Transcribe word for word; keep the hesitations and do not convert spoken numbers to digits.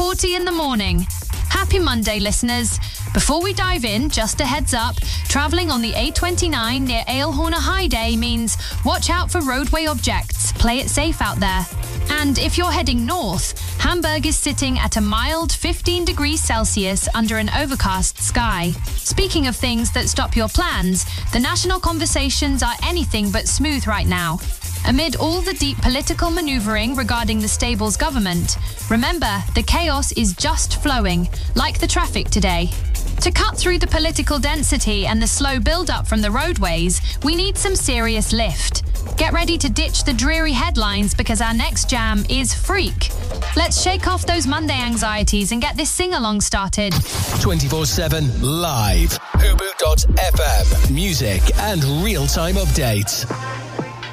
forty in the morning. Happy Monday, listeners. Before we dive in, just a heads up, travelling on the A twenty-nine near Ailhorner High Day means watch out for roadway objects. Play it safe out there. And if you're heading north, Hamburg is sitting at a mild fifteen degrees Celsius under an overcast sky. Speaking of things that stop your plans, the national conversations are anything but smooth right now. Amid all the deep political manoeuvring regarding the Stables government, remember, the chaos is just flowing, like the traffic today. To cut through the political density and the slow build-up from the roadways, we need some serious lift. Get ready to ditch the dreary headlines because our next jam is Freak. Let's shake off those Monday anxieties and get this sing-along started. twenty-four seven live. Hubu dot f m. Music and real-time updates.